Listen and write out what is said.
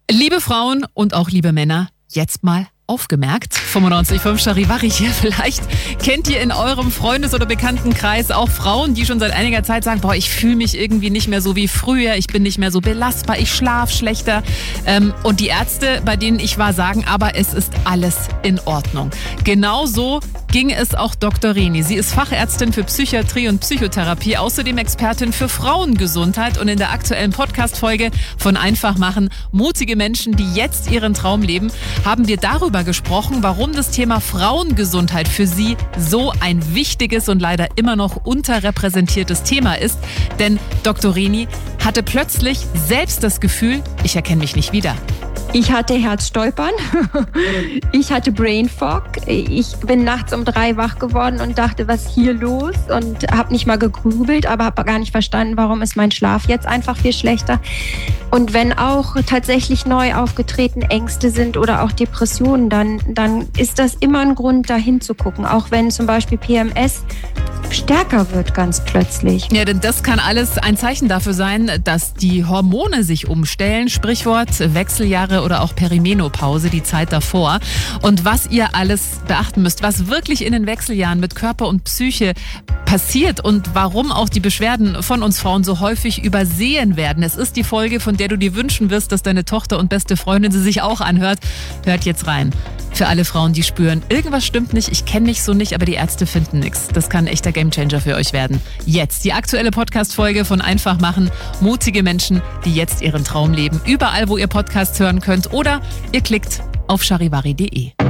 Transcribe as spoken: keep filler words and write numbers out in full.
Liebe Frauen und auch liebe Männer, jetzt mal aufgemerkt. fünfundneunzig Komma fünf Charivari hier. Vielleicht kennt ihr in eurem Freundes- oder Bekanntenkreis auch Frauen, die schon seit einiger Zeit sagen, boah, ich fühle mich irgendwie nicht mehr so wie früher, ich bin nicht mehr so belastbar, ich schlafe schlechter. Ähm, und die Ärzte, bei denen ich war, sagen, aber es ist alles in Ordnung. Genauso ging es auch Doktor Reni. Sie ist Fachärztin für Psychiatrie und Psychotherapie, außerdem Expertin für Frauengesundheit und in der aktuellen Podcast-Folge von Einfach machen, mutige Menschen, die jetzt ihren Traum leben, haben wir darüber gesprochen, warum das Thema Frauengesundheit für sie so ein wichtiges und leider immer noch unterrepräsentiertes Thema ist. Denn Doktor Reni hatte plötzlich selbst das Gefühl, ich erkenne mich nicht wieder. Ich hatte Herzstolpern, ich hatte Brain Fog, ich bin nachts um drei wach geworden und dachte, was ist hier los? Und habe nicht mal gegrübelt, aber habe gar nicht verstanden, warum ist mein Schlaf jetzt einfach viel schlechter. Und wenn auch tatsächlich neu aufgetretene Ängste sind oder auch Depressionen, dann, dann ist das immer ein Grund, da hinzugucken. Auch wenn zum Beispiel P M S stärker wird ganz plötzlich. Ja, denn das kann alles ein Zeichen dafür sein, dass die Hormone sich umstellen. Sprichwort Wechseljahre oder auch Perimenopause, die Zeit davor. Und was ihr alles beachten müsst, was wirklich in den Wechseljahren mit Körper und Psyche passiert und warum auch die Beschwerden von uns Frauen so häufig übersehen werden. Es ist die Folge, von der du dir wünschen wirst, dass deine Tochter und beste Freundin sie sich auch anhört. Hört jetzt rein. Für alle Frauen, die spüren, irgendwas stimmt nicht, ich kenne mich so nicht, aber die Ärzte finden nichts. Das kann ein echter Gamechanger für euch werden. Jetzt die aktuelle Podcast-Folge von Einfach machen. Mutige Menschen, die jetzt ihren Traum leben. Überall, wo ihr Podcasts hören könnt oder ihr klickt auf charivari punkt de.